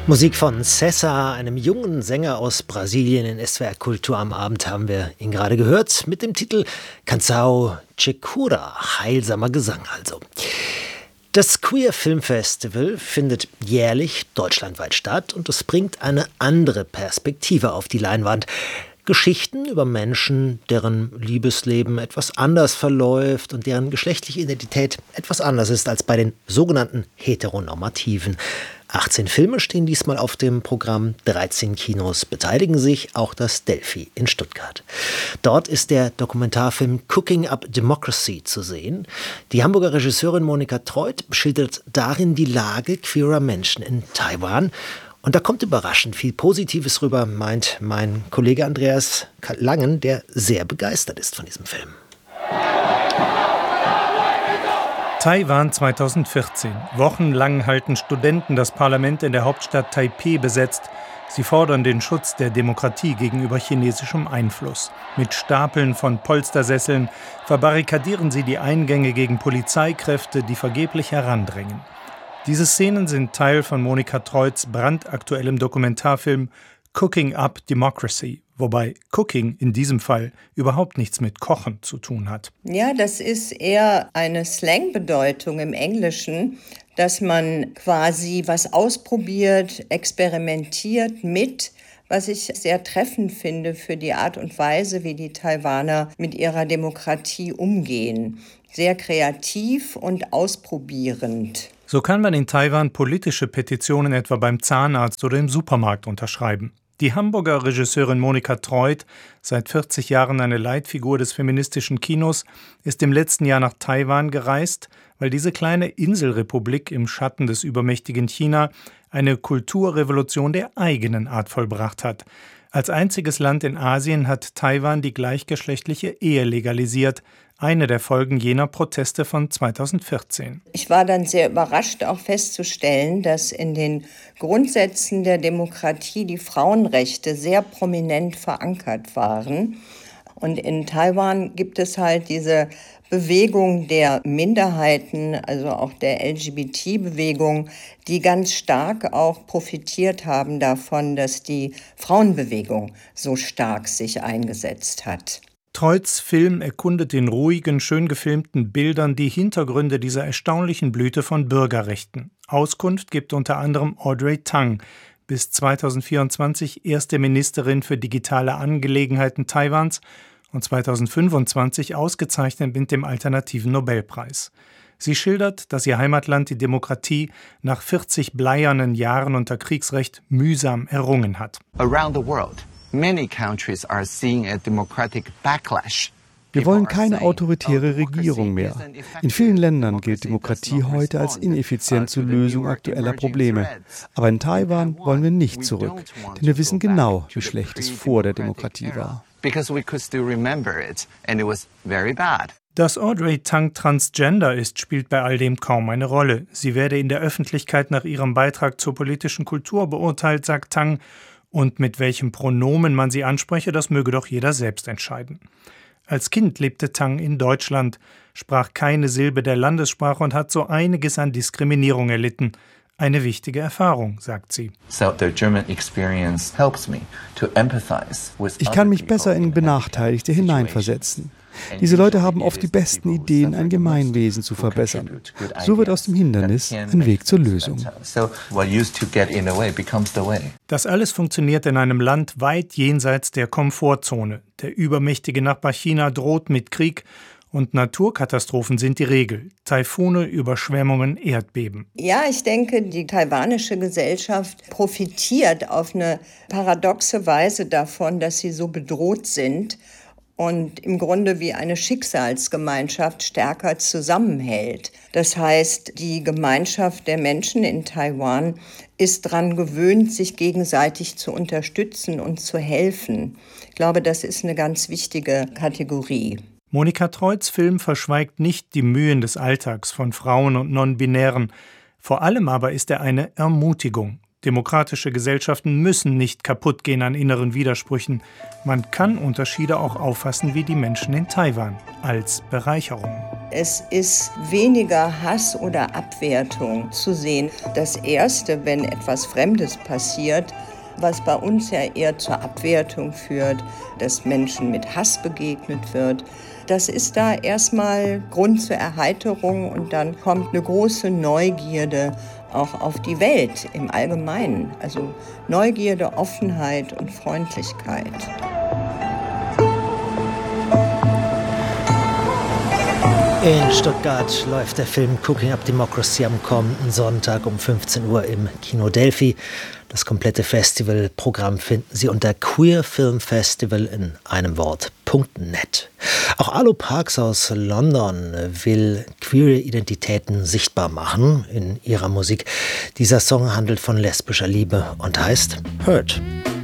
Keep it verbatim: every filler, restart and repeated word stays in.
Musik von César, einem jungen Sänger aus Brasilien. In S W R Kultur am Abend haben wir ihn gerade gehört mit dem Titel Canção de Cura, heilsamer Gesang also. Das Queer Film Festival findet jährlich deutschlandweit statt und es bringt eine andere Perspektive auf die Leinwand. Geschichten über Menschen, deren Liebesleben etwas anders verläuft und deren geschlechtliche Identität etwas anders ist als bei den sogenannten Heteronormativen. achtzehn Filme stehen diesmal auf dem Programm, dreizehn Kinos beteiligen sich, auch das Delphi in Stuttgart. Dort ist der Dokumentarfilm Cooking Up Democracy zu sehen. Die Hamburger Regisseurin Monika Treuth schildert darin die Lage queerer Menschen in Taiwan. Und da kommt überraschend viel Positives rüber, meint mein Kollege Andreas Langen, der sehr begeistert ist von diesem Film. Taiwan zweitausendvierzehn. Wochenlang halten Studenten das Parlament in der Hauptstadt Taipeh besetzt. Sie fordern den Schutz der Demokratie gegenüber chinesischem Einfluss. Mit Stapeln von Polstersesseln verbarrikadieren sie die Eingänge gegen Polizeikräfte, die vergeblich herandrängen. Diese Szenen sind Teil von Monika Treuths brandaktuellem Dokumentarfilm Cooking Up Democracy, wobei Cooking in diesem Fall überhaupt nichts mit Kochen zu tun hat. Ja, das ist eher eine Slangbedeutung im Englischen, dass man quasi was ausprobiert, experimentiert mit, was ich sehr treffend finde für die Art und Weise, wie die Taiwaner mit ihrer Demokratie umgehen. Sehr kreativ und ausprobierend. So kann man in Taiwan politische Petitionen etwa beim Zahnarzt oder im Supermarkt unterschreiben. Die Hamburger Regisseurin Monika Treuth, seit vierzig Jahren eine Leitfigur des feministischen Kinos, ist im letzten Jahr nach Taiwan gereist, weil diese kleine Inselrepublik im Schatten des übermächtigen China eine Kulturrevolution der eigenen Art vollbracht hat. Als einziges Land in Asien hat Taiwan die gleichgeschlechtliche Ehe legalisiert, eine der Folgen jener Proteste von zweitausendvierzehn. Ich war dann sehr überrascht, auch festzustellen, dass in den Grundsätzen der Demokratie die Frauenrechte sehr prominent verankert waren. Und in Taiwan gibt es halt diese Bewegung der Minderheiten, also auch der L G B T-Bewegung, die ganz stark auch profitiert haben davon, dass die Frauenbewegung so stark sich eingesetzt hat. Treuths Film erkundet in ruhigen, schön gefilmten Bildern die Hintergründe dieser erstaunlichen Blüte von Bürgerrechten. Auskunft gibt unter anderem Audrey Tang, bis zweitausendvierundzwanzig erste Ministerin für digitale Angelegenheiten Taiwans und zweitausendfünfundzwanzig ausgezeichnet mit dem Alternativen Nobelpreis. Sie schildert, dass ihr Heimatland die Demokratie nach vierzig bleiernen Jahren unter Kriegsrecht mühsam errungen hat. Around the world, many countries are seeing a democratic backlash. Wir wollen keine autoritäre Regierung mehr. In vielen Ländern gilt Demokratie heute als ineffizient zur Lösung aktueller Probleme. Aber in Taiwan wollen wir nicht zurück, denn wir wissen genau, wie schlecht es vor der Demokratie war. Dass Audrey Tang transgender ist, spielt bei all dem kaum eine Rolle. Sie werde in der Öffentlichkeit nach ihrem Beitrag zur politischen Kultur beurteilt, sagt Tang. Und mit welchem Pronomen man sie anspreche, das möge doch jeder selbst entscheiden. Als Kind lebte Tang in Deutschland, sprach keine Silbe der Landessprache und hat so einiges an Diskriminierung erlitten. Eine wichtige Erfahrung, sagt sie. Ich kann mich besser in Benachteiligte hineinversetzen. Diese Leute haben oft die besten Ideen, ein Gemeinwesen zu verbessern. So wird aus dem Hindernis ein Weg zur Lösung. Das alles funktioniert in einem Land weit jenseits der Komfortzone. Der übermächtige Nachbar China droht mit Krieg und Naturkatastrophen sind die Regel. Taifune, Überschwemmungen, Erdbeben. Ja, ich denke, die taiwanische Gesellschaft profitiert auf eine paradoxe Weise davon, dass sie so bedroht sind und im Grunde wie eine Schicksalsgemeinschaft stärker zusammenhält. Das heißt, die Gemeinschaft der Menschen in Taiwan ist daran gewöhnt, sich gegenseitig zu unterstützen und zu helfen. Ich glaube, das ist eine ganz wichtige Kategorie. Monika Treuths Film verschweigt nicht die Mühen des Alltags von Frauen und Non-Binären. Vor allem aber ist er eine Ermutigung. Demokratische Gesellschaften müssen nicht kaputt gehen an inneren Widersprüchen. Man kann Unterschiede auch auffassen wie die Menschen in Taiwan als Bereicherung. Es ist weniger Hass oder Abwertung zu sehen. Das Erste, wenn etwas Fremdes passiert, was bei uns ja eher zur Abwertung führt, dass Menschen mit Hass begegnet wird, das ist da erstmal Grund zur Erheiterung und dann kommt eine große Neugierde auch auf die Welt im Allgemeinen. Also Neugierde, Offenheit und Freundlichkeit. In Stuttgart läuft der Film Cooking Up Democracy am kommenden Sonntag um fünfzehn Uhr im Kino Delphi. Das komplette Festivalprogramm finden Sie unter queerfilmfestival in einem Wort Punkt net. Auch Arlo Parks aus London will queere Identitäten sichtbar machen in ihrer Musik. Dieser Song handelt von lesbischer Liebe und heißt Hurt.